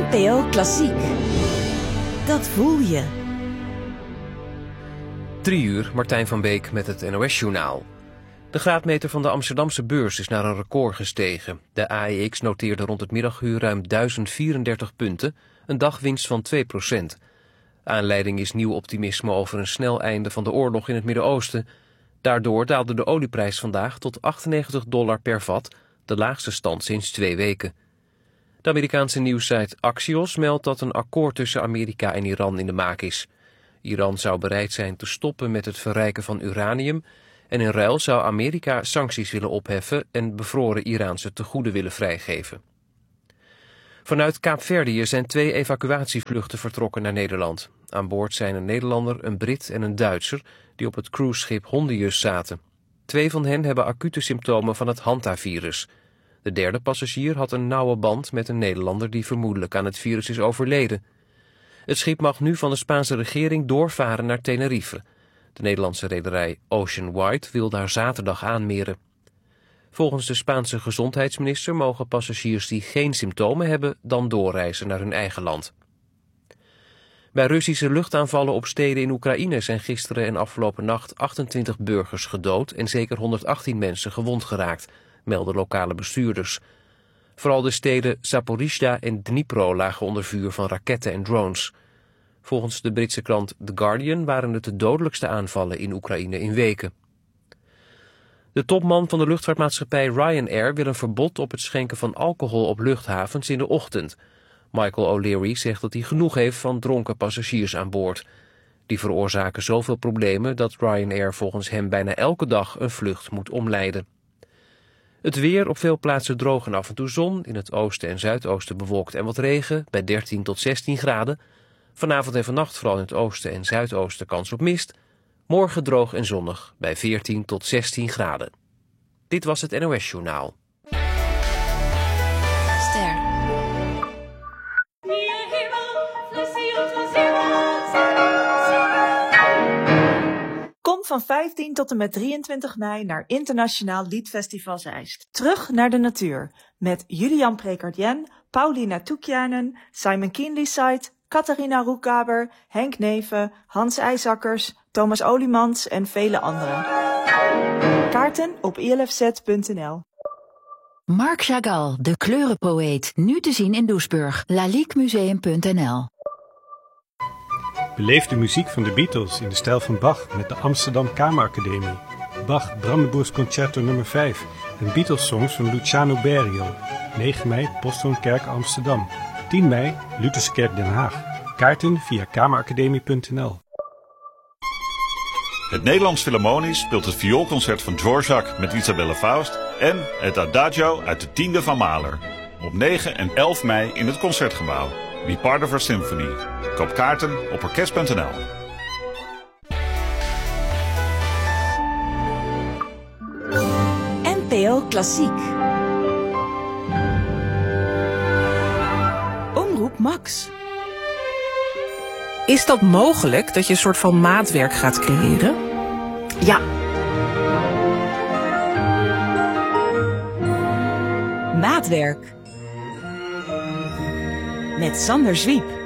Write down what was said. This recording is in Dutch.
NPO Klassiek. Dat voel je. 3 uur, Martijn van Beek met het NOS-journaal. De graadmeter van de Amsterdamse beurs is naar een record gestegen. De AEX noteerde rond het middaguur ruim 1034 punten, een dagwinst van 2%. Aanleiding is nieuw optimisme over een snel einde van de oorlog in het Midden-Oosten. Daardoor daalde de olieprijs vandaag tot $98 per vat, de laagste stand sinds 2 weken. De Amerikaanse nieuwssite Axios meldt dat een akkoord tussen Amerika en Iran in de maak is. Iran zou bereid zijn te stoppen met het verrijken van uranium en in ruil zou Amerika sancties willen opheffen en bevroren Iraanse tegoeden willen vrijgeven. Vanuit Kaapverdië zijn 2 evacuatievluchten vertrokken naar Nederland. Aan boord zijn een Nederlander, een Brit en een Duitser die op het cruiseschip Hondius zaten. 2 van hen hebben acute symptomen van het hantavirus. De derde passagier had een nauwe band met een Nederlander die vermoedelijk aan het virus is overleden. Het schip mag nu van de Spaanse regering doorvaren naar Tenerife. De Nederlandse rederij Ocean White wil daar zaterdag aanmeren. Volgens de Spaanse gezondheidsminister mogen passagiers die geen symptomen hebben dan doorreizen naar hun eigen land. Bij Russische luchtaanvallen op steden in Oekraïne zijn gisteren en afgelopen nacht 28 burgers gedood en zeker 118 mensen gewond geraakt, melden lokale bestuurders. Vooral de steden Zaporizhzhia en Dnipro lagen onder vuur van raketten en drones. Volgens de Britse krant The Guardian waren het de dodelijkste aanvallen in Oekraïne in weken. De topman van de luchtvaartmaatschappij Ryanair wil een verbod op het schenken van alcohol op luchthavens in de ochtend. Michael O'Leary zegt dat hij genoeg heeft van dronken passagiers aan boord. Die veroorzaken zoveel problemen dat Ryanair volgens hem bijna elke dag een vlucht moet omleiden. Het weer, op veel plaatsen droog en af en toe zon. In het oosten en zuidoosten bewolkt en wat regen, bij 13 tot 16 graden. Vanavond en vannacht vooral in het oosten en zuidoosten kans op mist. Morgen droog en zonnig, bij 14 tot 16 graden. Dit was het NOS-journaal. Ster. Kom van 15 tot en met 23 mei naar Internationaal Liedfestival Zeist. Terug naar de natuur. Met Julian Prekardjen, Paulina Toekjanen, Simon Kienlysite, Catharina Roekaber, Henk Neven, Hans IJsakkers, Thomas Oliemans en vele anderen. Kaarten op ilfz.nl. Marc Chagall, de kleurenpoëet, nu te zien in Doesburg. laliquemuseum.nl. Beleef de muziek van de Beatles in de stijl van Bach met de Amsterdam Kameracademie. Bach Brandenburgs Concerto nummer 5 en Beatles-songs van Luciano Berio. 9 mei, Posthoonkerk Amsterdam. 10 mei, Lutherse Kerk Den Haag. Kaarten via kameracademie.nl. Het Nederlands Philharmonisch speelt het vioolconcert van Dvorak met Isabelle Faust en het Adagio uit de 10e van Mahler. Op 9 en 11 mei in het Concertgebouw. Be part of our symphony. Koop kaarten op orkest.nl. NPO Klassiek. Omroep Max. Is dat mogelijk, dat je een soort van maatwerk gaat creëren? Ja. Maatwerk. Met Sander Zwiep.